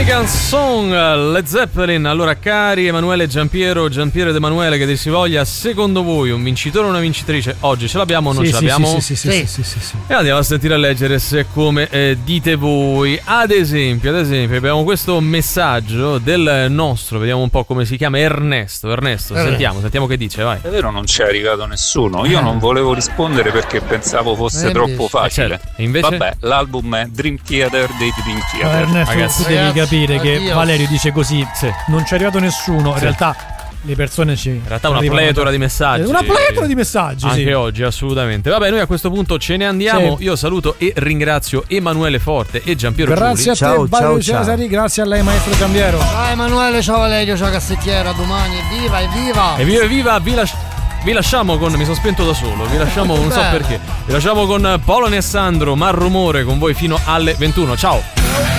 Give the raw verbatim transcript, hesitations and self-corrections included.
American Song, Led Zeppelin. Allora, cari Emanuele e Giampiero, Giampiero ed Emanuele, che dir si voglia, secondo voi un vincitore o una vincitrice oggi ce l'abbiamo o non sì, ce sì, l'abbiamo? Sì, sì, sì, sì, sì, sì, sì. E andiamo a sentire a leggere se come eh, dite voi. Ad esempio, ad esempio, abbiamo questo messaggio del nostro, vediamo un po' come si chiama, Ernesto. Ernesto, Eh. sentiamo, sentiamo che dice, vai. È vero, non c'è arrivato nessuno. Io non volevo rispondere perché pensavo fosse Eh, troppo invece. facile. Eh, certo. E invece? Vabbè, l'album è Dream Theater dei Dream Ma Theater. Ernesto, Ragazzi, tu devi ragazzi, capire che addio. Valerio dice così, Sì. non c'è arrivato nessuno, in Sì. realtà le persone ci In realtà una arrivano pletora già. di messaggi. Una pletora di messaggi, Anche sì. oggi, assolutamente. Vabbè, noi a questo punto ce ne andiamo. Sì. Io saluto e ringrazio Emanuele Forte e Giampiero Grazie a Giuli. te, Ciao, Valerio ciao, ciao. Cesari, grazie a lei, maestro Giampiero. Ciao Emanuele, ciao Valerio, ciao Cassettiera, domani evviva, evviva! Evviva, evviva, vi, lasci- vi lasciamo con. Mi sono spento da solo. Vi lasciamo, non so Bene. perché. Vi lasciamo con Poloni e Sandro, Mar Rumore con voi fino alle ventuno. Ciao.